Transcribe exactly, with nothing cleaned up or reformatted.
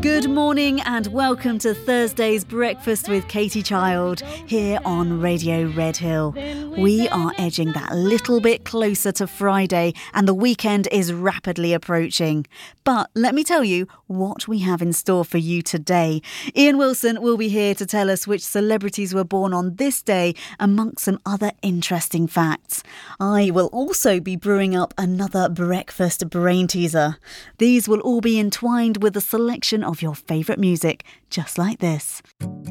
Good morning and welcome to Thursday's Breakfast with Katie Child here on Radio Red Hill. We are edging that little bit closer to Friday and the weekend is rapidly approaching. But let me tell you what we have in store for you today. Ian Wilson will be here to tell us which celebrities were born on this day amongst some other interesting facts. I will also be brewing up another breakfast brain teaser. These will all be entwined with a selection of your favourite music, just like this.